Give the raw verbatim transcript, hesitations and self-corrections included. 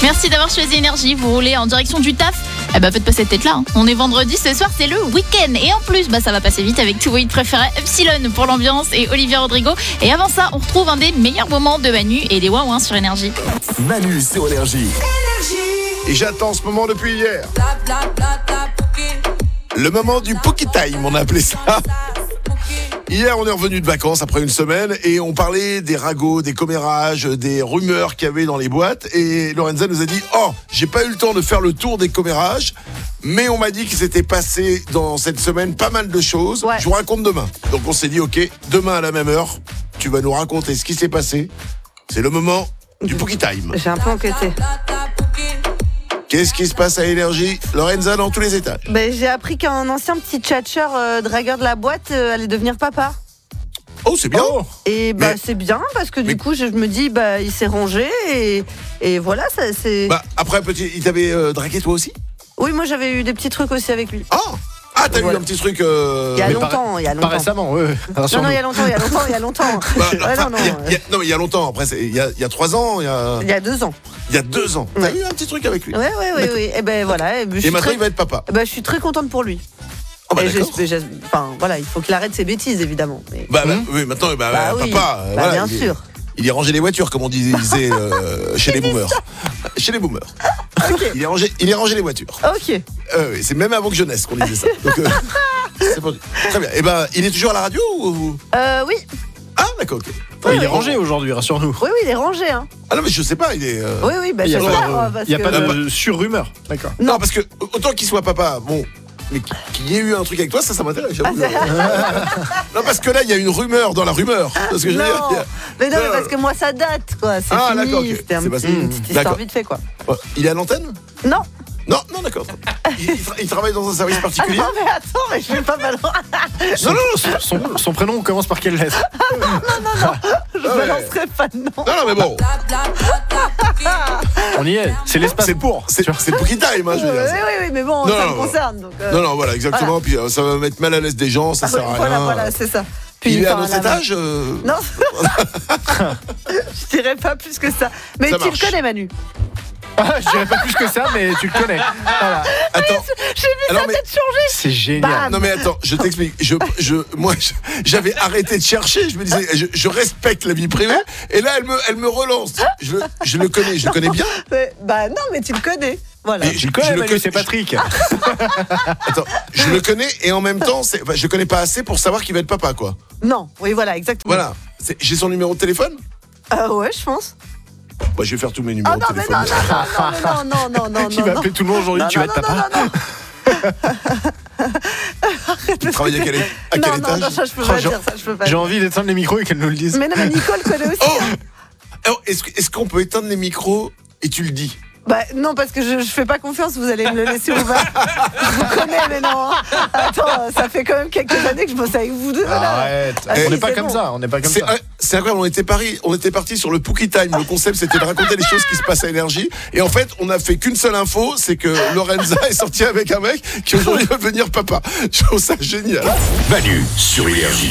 Merci d'avoir choisi Énergie. Vous roulez en direction du taf. Eh bah faites pas cette tête-là. Hein. On est vendredi, ce soir c'est le week-end. Et en plus, bah ça va passer vite avec tous vos hits préférés. Epsilon pour l'ambiance et Olivia Rodrigo. Et avant ça, on retrouve un des meilleurs moments de Manu et des Wouin sur Énergie. Manu sur Énergie. Et j'attends ce moment depuis hier. Le moment du Poké Time, on a appelé ça. Hier, on est revenu de vacances après une semaine et on parlait des ragots, des commérages, des rumeurs qu'il y avait dans les boîtes. Et Lorenza nous a dit « Oh, j'ai pas eu le temps de faire le tour des commérages, mais on m'a dit qu'il s'était passé dans cette semaine pas mal de choses. Ouais. Je vous raconte demain. » Donc on s'est dit « Ok, demain à la même heure, tu vas nous raconter ce qui s'est passé. C'est le moment du Poké Time. » J'ai un peu enquêté. Qu'est-ce qui se passe à Énergie? Lorenza dans tous les étages. Ben, j'ai appris qu'un ancien petit tchatcheur euh, dragueur de la boîte euh, allait devenir papa. Oh, c'est bien. Oh. Et bah, Mais- c'est bien parce que du mais- coup, je me dis, bah, il s'est rangé et, et voilà, ça, c'est. Bah, après, petit, il t'avait euh, dragué toi aussi? Oui, moi j'avais eu des petits trucs aussi avec lui. Ah Ah, t'as Voilà. eu un petit truc... euh, Il y a mais longtemps, il y a Pas longtemps. récemment, ouais. Non, non, il y a longtemps, il y a longtemps, il y a longtemps. Bah, Ouais, enfin, non, non, il y a- euh, il y a- non, mais il y a longtemps. Après, c'est- il y a, il y a trois ans, il y a, il y a deux ans. il y a deux ans. T'as Ouais. eu un petit truc avec lui. Ouais, ouais, ouais, ouais. Et ben voilà. Et, ben, je Et suis maintenant, très... il va être papa. bah, je suis très contente pour lui. Oh, bah, Et d'accord. j'espère- j'espère- Enfin, voilà, il faut qu'il arrête ses bêtises, évidemment. Mais... Bah, bah, Hum. oui, maintenant, bah, Bah bah, oui. papa. euh, Bah, voilà, bien il est- sûr. Il est rangé les voitures, comme on disait euh, chez les boomers. Chez les boomers. Il est rangé, il est rangé les voitures. Ok. Euh, oui, c'est même avant que je naisse qu'on disait ça. Donc, euh, c'est pas- Très bien. Et ben, il est toujours à la radio ou... Euh, oui. Ah, d'accord, ok. Enfin, il oui. est rangé aujourd'hui, rassure-nous. Oui, oui, il est rangé, hein. Ah non, mais je sais pas, il est. euh, Oui, oui, bah, Il n'y a, j'espère. pas euh, de, parce il y a que- pas de sur-rumeur. D'accord. Non, parce que autant qu'il soit papa, bon, mais qu'il y ait eu un truc avec toi, ça, ça m'intéresse. Ah, j'avoue. Non, parce que là, il y a une rumeur dans la rumeur. Parce que je veux dire, il y Non, a- mais non, mais Non, parce que moi ça date quoi, c'est Ah, fini, d'accord, ok. c'était un C'est petit- pas- une Mmh, petite histoire d'accord. vite fait quoi. Ouais, il est à l'antenne? Non, Non, non, d'accord. Il, il tra- il travaille dans un service ah particulier? non mais attends, mais je vais pas balance, Non, non, non, Son, son- son prénom commence par quelle lettre? je Ah ouais. balancerai pas de nom. non, non, mais bon, On y est. C'est l'espace c'est pour. c'est c'est Poké Time, hein, je veux Oui, dire. oui, oui, mais bon, Non, ça non, me non. concerne donc. euh, Non, non, voilà, exactement. Puis euh, ça va mettre mal à l'aise des gens, ça ah, sert à voilà, rien. voilà, c'est ça. Puis, Il est à enfin, notre la- étage euh, Non, je dirais pas plus que ça. Mais Ça tu marche. le connais Manu. Ah, je dirais pas plus que ça, mais tu le connais. Voilà. Attends. J'ai vu Alors, sa mais- tête changer. C'est génial. Bam. Non mais attends, je t'explique. Je, je, moi, je- j'avais arrêté de chercher. Je me disais, je, je respecte la vie privée. Et là, elle me, elle me relance. Je, le- je le connais, je le connais bien. Ouais, bah non, mais tu le connais. Voilà. Mais Tu le connais, je le Manu, connais- c'est Patrick. Attends, je le connais et en même temps, c'est, enfin, je le connais pas assez pour savoir qu'il va être papa, quoi. Non, oui, voilà, exactement. Voilà. C'est- j'ai son numéro de téléphone. Ah ouais, je pense. Bah, je vais faire tous mes numéros Ah non, de mais téléphone. non, non, non, non, non, non, non, Qui non, va non. appeler tout le monde aujourd'hui? Non, Tu vas non, être non, papa? non, non. Il travaille à quel, à quel Non, non, étage non, ça je peux Oh, pas j'ai- dire, ça je peux pas J'ai dire. envie d'éteindre les micros et qu'elle nous le dise. Mais non, mais Nicole connaît aussi. Oh, hein. Alors, est-ce, que- est-ce qu'on peut éteindre les micros et tu le dis? Bah non, parce que je, je fais pas confiance, vous allez me le laisser ouvert. Je vous connais, mais non. hein. Attends, ça fait quand même quelques années que je bosse avec vous deux. Là. Arrête. Ah, on si, n'est pas c'est comme bon. ça. On n'est pas comme C'est, ça. euh, c'est incroyable, on était, pari, on était parti sur le Poké Time. Le concept, c'était de raconter les choses qui se passent à Énergie. Et en fait, on a fait qu'une seule info, c'est que Lorenza est sortie avec un mec qui aujourd'hui va devenir papa. Je trouve ça génial. Manu sur Énergie.